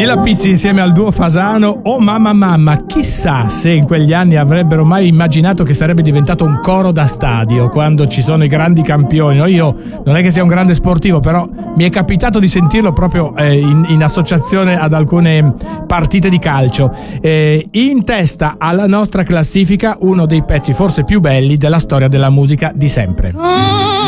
Nila Pizzi insieme al duo Fasano, Oh Mamma Mamma. Chissà se in quegli anni avrebbero mai immaginato che sarebbe diventato un coro da stadio quando ci sono i grandi campioni. No, io non è che sia un grande sportivo, però mi è capitato di sentirlo proprio in associazione ad alcune partite di calcio. In testa alla nostra classifica uno dei pezzi forse più belli della storia della musica di sempre.